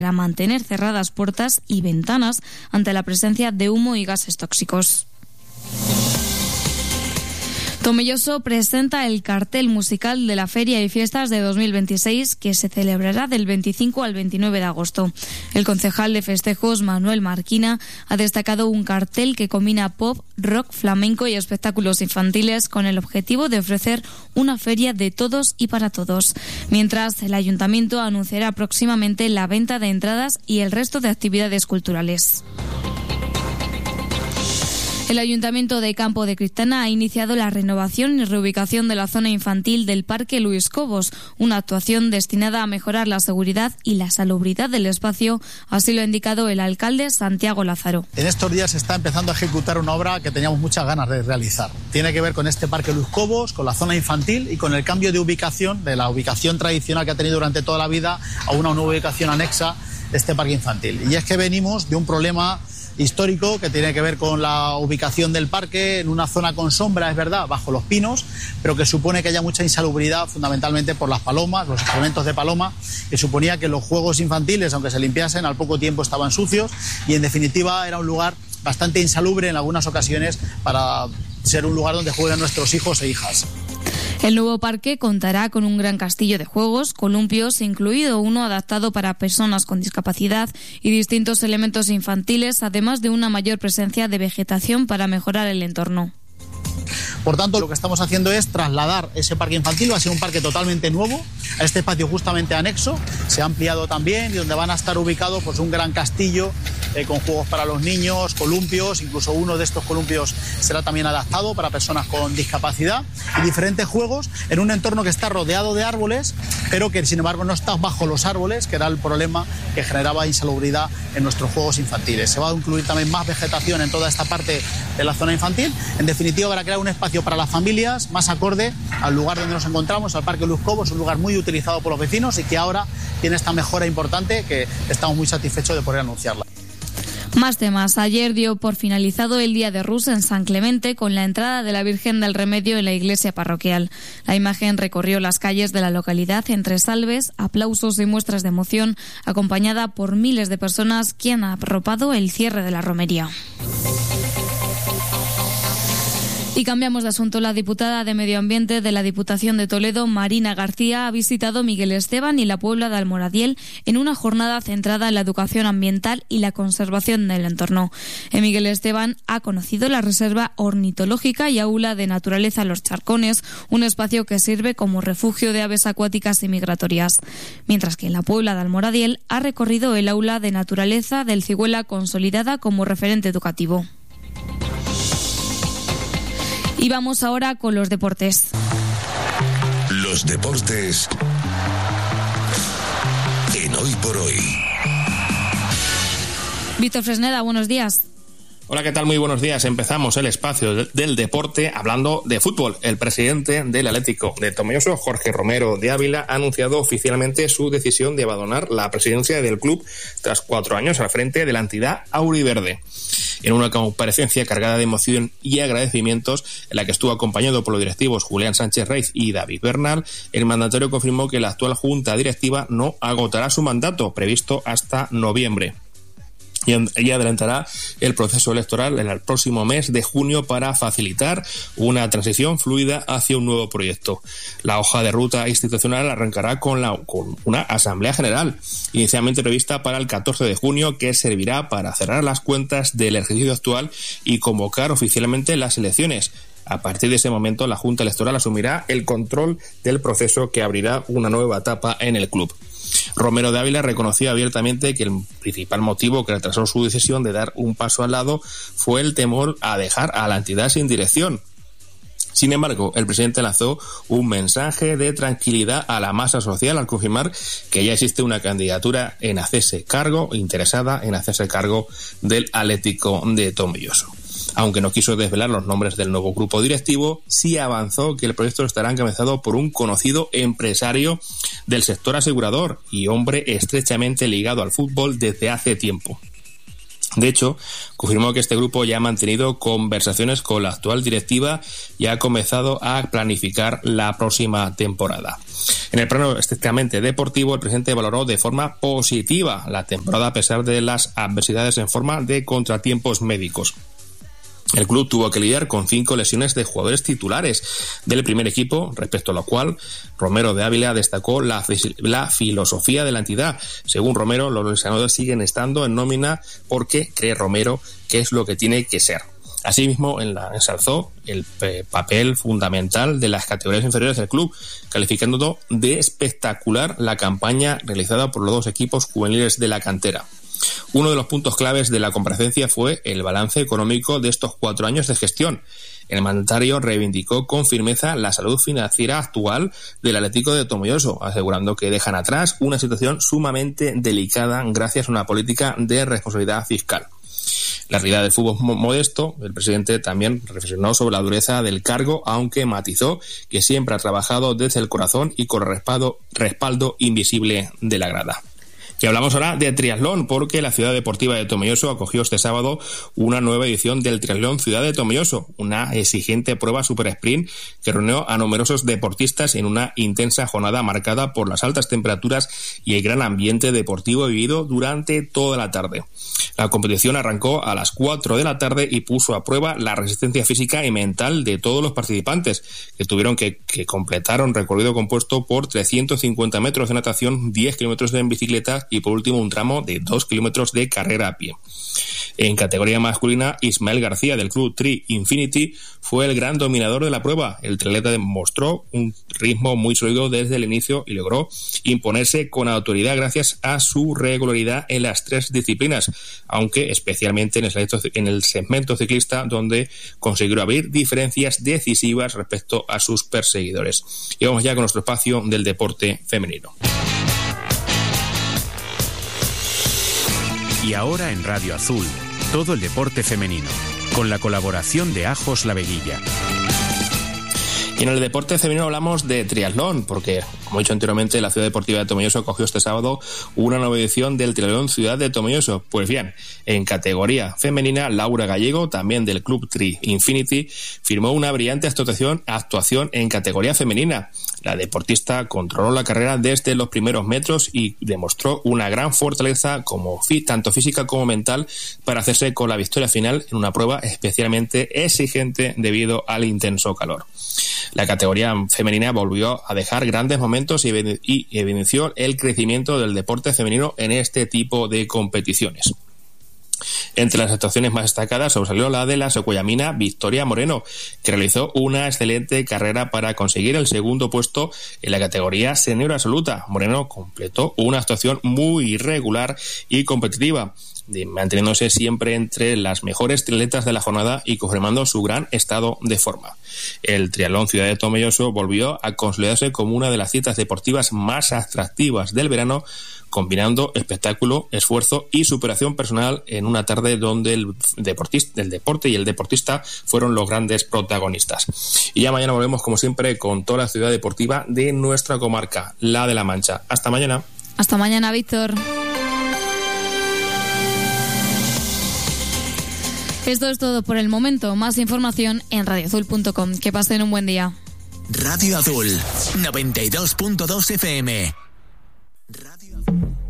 a mantener cerradas puertas y ventanas ante la presencia de humo y gases tóxicos. Tomelloso presenta el cartel musical de la Feria y Fiestas de 2026 que se celebrará del 25 al 29 de agosto. El concejal de festejos, Manuel Marquina, ha destacado un cartel que combina pop, rock, flamenco y espectáculos infantiles con el objetivo de ofrecer una feria de todos y para todos. Mientras, el Ayuntamiento anunciará próximamente la venta de entradas y el resto de actividades culturales. El Ayuntamiento de Campo de Criptana ha iniciado la renovación y reubicación de la zona infantil del Parque Luis Cobos, una actuación destinada a mejorar la seguridad y la salubridad del espacio, así lo ha indicado el alcalde Santiago Lázaro. En estos días se está empezando a ejecutar una obra que teníamos muchas ganas de realizar. Tiene que ver con este Parque Luis Cobos, con la zona infantil y con el cambio de ubicación, de la ubicación tradicional que ha tenido durante toda la vida a una nueva ubicación anexa, este parque infantil. Y es que venimos de un problema histórico que tiene que ver con la ubicación del parque en una zona con sombra, es verdad, bajo los pinos, pero que supone que haya mucha insalubridad fundamentalmente por las palomas, los excrementos de paloma, que suponía que los juegos infantiles, aunque se limpiasen, al poco tiempo estaban sucios y en definitiva era un lugar bastante insalubre en algunas ocasiones para ser un lugar donde jueguen nuestros hijos e hijas. El nuevo parque contará con un gran castillo de juegos, columpios, incluido uno adaptado para personas con discapacidad y distintos elementos infantiles, además de una mayor presencia de vegetación para mejorar el entorno. Por tanto, lo que estamos haciendo es trasladar ese parque infantil, va a ser un parque totalmente nuevo, a este espacio justamente anexo, se ha ampliado también y donde van a estar ubicados pues, un gran castillo con juegos para los niños, columpios, incluso uno de estos columpios será también adaptado para personas con discapacidad y diferentes juegos en un entorno que está rodeado de árboles, pero que sin embargo no está bajo los árboles, que era el problema que generaba insalubridad en nuestros juegos infantiles. Se va a incluir también más vegetación en toda esta parte de la zona infantil, en definitiva para crear un espacio para las familias más acorde al lugar donde nos encontramos, al Parque Luis Cobos, un lugar muy utilizado por los vecinos y que ahora tiene esta mejora importante que estamos muy satisfechos de poder anunciarla. Más temas. Ayer dio por finalizado el Día de Rus en San Clemente con la entrada de la Virgen del Remedio en la iglesia parroquial. La imagen recorrió las calles de la localidad entre salves, aplausos y muestras de emoción, acompañada por miles de personas que han arropado el cierre de la romería. Y cambiamos de asunto. La diputada de Medio Ambiente de la Diputación de Toledo, Marina García, ha visitado Miguel Esteban y la Puebla de Almoradiel en una jornada centrada en la educación ambiental y la conservación del entorno. En Miguel Esteban ha conocido la Reserva Ornitológica y Aula de Naturaleza Los Charcones, un espacio que sirve como refugio de aves acuáticas y migratorias. Mientras que en la Puebla de Almoradiel ha recorrido el Aula de Naturaleza del Cigüela, consolidada como referente educativo. Y vamos ahora con los deportes. Los deportes en Hoy por Hoy. Víctor Fresneda, buenos días. Hola, ¿qué tal? Muy buenos días. Empezamos el espacio del deporte hablando de fútbol. El presidente del Atlético de Tomelloso, Jorge Romero de Ávila, ha anunciado oficialmente su decisión de abandonar la presidencia del club tras 4 años al frente de la entidad auriverde. En una comparecencia cargada de emoción y agradecimientos, en la que estuvo acompañado por los directivos Julián Sánchez Reiz y David Bernal, el mandatario confirmó que la actual junta directiva no agotará su mandato, previsto hasta noviembre. Y adelantará el proceso electoral en el próximo mes de junio para facilitar una transición fluida hacia un nuevo proyecto. La hoja de ruta institucional arrancará con una asamblea general, inicialmente prevista para el 14 de junio, que servirá para cerrar las cuentas del ejercicio actual y convocar oficialmente las elecciones. A partir de ese momento, la Junta Electoral asumirá el control del proceso que abrirá una nueva etapa en el club. Romero de Ávila reconoció abiertamente que el principal motivo que retrasó su decisión de dar un paso al lado fue el temor a dejar a la entidad sin dirección. Sin embargo, el presidente lanzó un mensaje de tranquilidad a la masa social al confirmar que ya existe una candidatura interesada en hacerse cargo del Atlético de Tomelloso. Aunque no quiso desvelar los nombres del nuevo grupo directivo, sí avanzó que el proyecto estará encabezado por un conocido empresario del sector asegurador y hombre estrechamente ligado al fútbol desde hace tiempo. De hecho, confirmó que este grupo ya ha mantenido conversaciones con la actual directiva y ha comenzado a planificar la próxima temporada. En el plano estrictamente deportivo, el presidente valoró de forma positiva la temporada a pesar de las adversidades en forma de contratiempos médicos. El club tuvo que lidiar con 5 lesiones de jugadores titulares del primer equipo, respecto a lo cual Romero de Ávila destacó la filosofía de la entidad. Según Romero, los lesionados siguen estando en nómina porque cree Romero que es lo que tiene que ser. Asimismo, ensalzó el papel fundamental de las categorías inferiores del club, calificando de espectacular la campaña realizada por los 2 equipos juveniles de la cantera. Uno de los puntos claves de la comparecencia fue el balance económico de estos 4 años de gestión. El mandatario reivindicó con firmeza la salud financiera actual del Atlético de Tomelloso, asegurando que dejan atrás una situación sumamente delicada gracias a una política de responsabilidad fiscal. La realidad del fútbol modesto, el presidente también reflexionó sobre la dureza del cargo, aunque matizó que siempre ha trabajado desde el corazón y con respaldo invisible de la grada. Y hablamos ahora de triatlón, porque la Ciudad Deportiva de Tomelloso acogió este sábado una nueva edición del Triatlón Ciudad de Tomelloso, una exigente prueba super sprint que reunió a numerosos deportistas en una intensa jornada marcada por las altas temperaturas y el gran ambiente deportivo vivido durante toda la tarde. La competición arrancó a las 4 de la tarde y puso a prueba la resistencia física y mental de todos los participantes, que tuvieron que completar un recorrido compuesto por 350 metros de natación, 10 kilómetros de bicicleta y por último un tramo de 2 kilómetros de carrera a pie. En categoría masculina, Ismael García del club Tri Infinity fue el gran dominador de la prueba. El triatleta demostró un ritmo muy sólido desde el inicio y logró imponerse con autoridad gracias a su regularidad en las 3 disciplinas, aunque especialmente en el segmento ciclista, donde consiguió abrir diferencias decisivas respecto a sus perseguidores. Y vamos ya con nuestro espacio del deporte femenino. Y ahora en Radio Azul, todo el deporte femenino, con la colaboración de Ajos La Veguilla. Y en el deporte femenino hablamos de triatlón, porque, como he dicho anteriormente, la Ciudad Deportiva de Tomelloso acogió este sábado una nueva edición del Triatlón Ciudad de Tomelloso. Pues bien, en categoría femenina, Laura Gallego, también del Club Tri Infinity, firmó una brillante actuación en categoría femenina. La deportista controló la carrera desde los primeros metros y demostró una gran fortaleza tanto física como mental para hacerse con la victoria final en una prueba especialmente exigente debido al intenso calor. La categoría femenina volvió a dejar grandes momentos y evidenció el crecimiento del deporte femenino en este tipo de competiciones. Entre las actuaciones más destacadas sobresalió la de la secuayamina Victoria Moreno, que realizó una excelente carrera para conseguir el segundo puesto en la categoría senior absoluta. Moreno completó una actuación muy irregular y competitiva, manteniéndose siempre entre las mejores triatletas de la jornada y confirmando su gran estado de forma. El Triatlón Ciudad de Tomelloso volvió a consolidarse como una de las citas deportivas más atractivas del verano, combinando espectáculo, esfuerzo y superación personal en una tarde donde el deporte y el deportista fueron los grandes protagonistas. Y ya mañana volvemos, como siempre, con toda la ciudad deportiva de nuestra comarca, la de La Mancha. Hasta mañana. Hasta mañana, Víctor. Esto es todo por el momento. Más información en radioazul.com. Que pasen un buen día. Radio Azul, 92.2 FM.